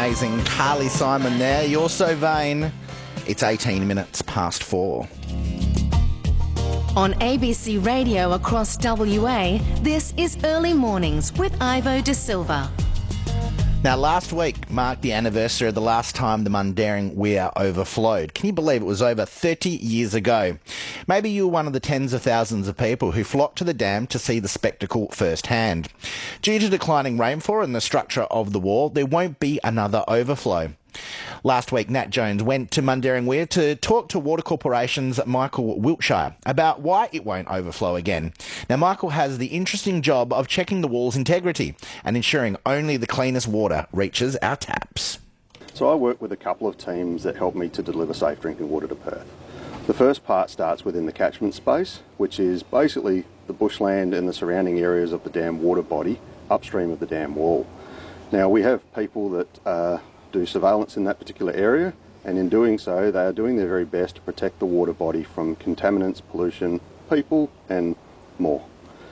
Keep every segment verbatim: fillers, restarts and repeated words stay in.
amazing Carly Simon there. You're so vain. It's eighteen minutes past four. On A B C Radio across W A, this is Early Mornings with Ivo De Silva. Now, last week marked the anniversary of the last time the Mundaring Weir overflowed. Can you believe it was over thirty years ago? Maybe you were one of the tens of thousands of people who flocked to the dam to see the spectacle firsthand. Due to declining rainfall and the structure of the wall, there won't be another overflow. Last week, Nat Jones went to Mundaring Weir to talk to Water Corporation's Michael Wiltshire about why it won't overflow again. Now, Michael has the interesting job of checking the wall's integrity and ensuring only the cleanest water reaches our taps. So I work with a couple of teams that help me to deliver safe drinking water to Perth. The first part starts within the catchment space, which is basically the bushland and the surrounding areas of the dam water body upstream of the dam wall. Now, we have people that uh, do surveillance in that particular area, and in doing so they are doing their very best to protect the water body from contaminants, pollution, people and more.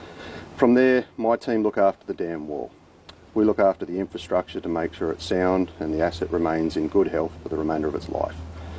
From there, my team look after the dam wall. We look after the infrastructure to make sure it's sound and the asset remains in good health for the remainder of its life.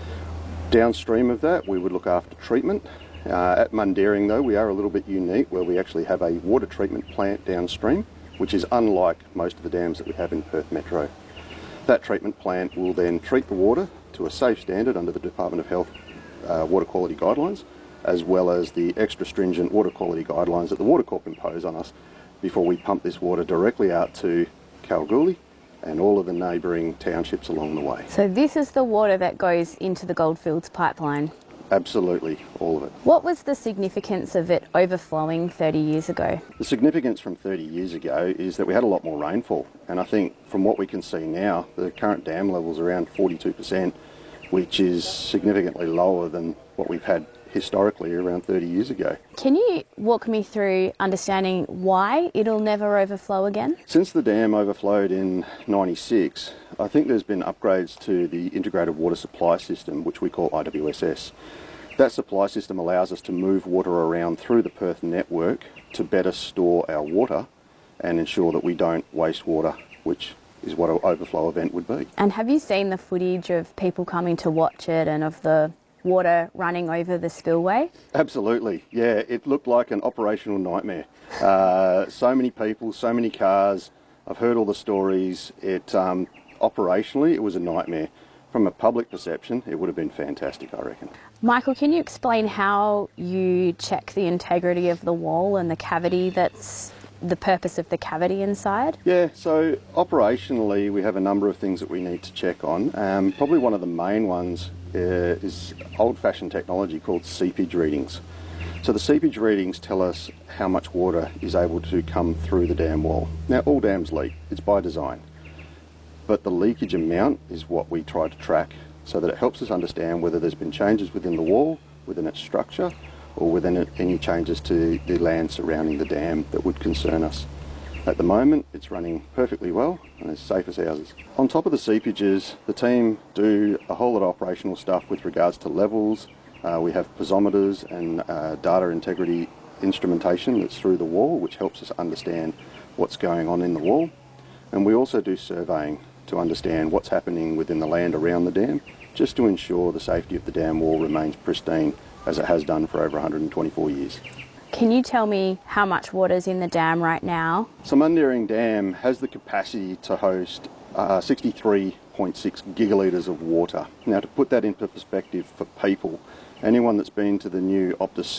Downstream of that, we would look after treatment. Uh, at Mundaring though, we are a little bit unique where we actually have a water treatment plant downstream, which is unlike most of the dams that we have in Perth Metro. That treatment plant will then treat the water to a safe standard under the Department of Health uh, water quality guidelines, as well as the extra stringent water quality guidelines that the Water Corp impose on us before we pump this water directly out to Kalgoorlie and all of the neighbouring townships along the way. So this is the water that goes into the Goldfields pipeline? Absolutely, all of it. What was the significance of it overflowing thirty years ago? The significance from thirty years ago is that we had a lot more rainfall, and I think from what we can see now, the current dam level is around forty-two percent, which is significantly lower than what we've had historically around thirty years ago. Can you walk me through understanding why it'll never overflow again? Since the dam overflowed in ninety-six, I think there's been upgrades to the Integrated Water Supply System, which we call I W S S. That supply system allows us to move water around through the Perth network to better store our water and ensure that we don't waste water, which is what an overflow event would be. And have you seen the footage of people coming to watch it and of the water running over the spillway? Absolutely, yeah. It looked like an operational nightmare. Uh, so many people, so many cars. I've heard all the stories. It um, operationally, it was a nightmare. From a public perception, it would have been fantastic, I reckon. Michael, can you explain how you check the integrity of the wall and the cavity that's the purpose of the cavity inside? Yeah, so operationally we have a number of things that we need to check on. Um, probably one of the main ones uh, is old-fashioned technology called seepage readings. So the seepage readings tell us how much water is able to come through the dam wall. Now, all dams leak, it's by design. But the leakage amount is what we try to track so that it helps us understand whether there's been changes within the wall, within its structure, or within it, any changes to the land surrounding the dam that would concern us. At the moment, it's running perfectly well and as safe as houses. On top of the seepages, the team do a whole lot of operational stuff with regards to levels. Uh, we have piezometers and uh, data integrity instrumentation that's through the wall, which helps us understand what's going on in the wall. And we also do surveying to understand what's happening within the land around the dam, just to ensure the safety of the dam wall remains pristine as it has done for over one hundred twenty-four years. Can you tell me how much water's in the dam right now? So Mundaring Dam has the capacity to host uh, sixty-three point six gigalitres of water. Now, to put that into perspective for people, anyone that's been to the new Optus